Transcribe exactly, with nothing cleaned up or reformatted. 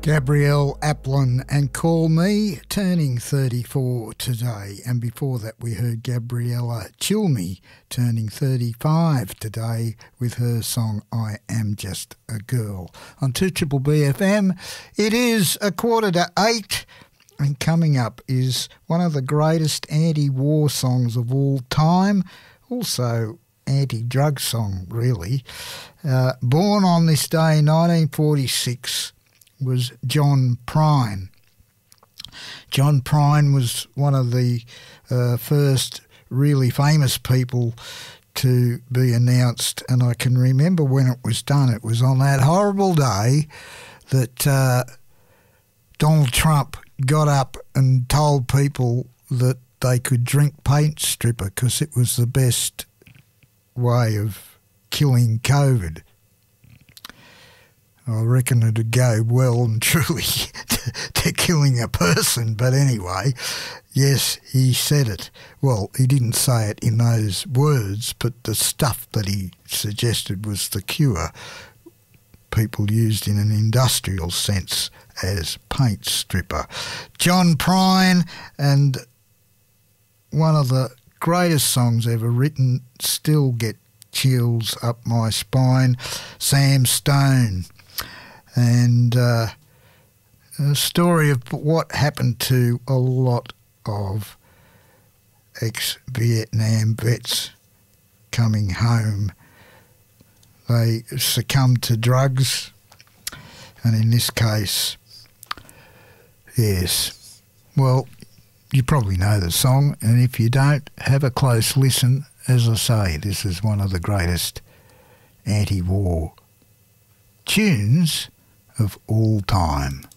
Gabrielle Aplin and Call Me, turning thirty-four today. And before that we heard Gabriella Chilmi, turning thirty-five today, with her song I Am Just a Girl. On two Triple B F M, it is a quarter to eight, and coming up is one of the greatest anti-war songs of all time, also anti-drug song really. Uh, born on this day, nineteen forty-six, was John Prine. John Prine was one of the uh, first really famous people to be announced, and I can remember when it was done. It was on that horrible day that uh, Donald Trump got up and told people that they could drink paint stripper because it was the best way of killing COVID. I reckon it'd go well and truly to, to killing a person, but anyway, yes, he said it. Well, he didn't say it in those words, but the stuff that he suggested was the cure. People used in an industrial sense as paint stripper. John Prine, and one of the greatest songs ever written, still get chills up my spine, Sam Stone. And uh, a story of what happened to a lot of ex-Vietnam vets coming home. They succumbed to drugs, and in this case, yes, well, you probably know the song, and if you don't, have a close listen. As I say, this is one of the greatest anti-war tunes of all time.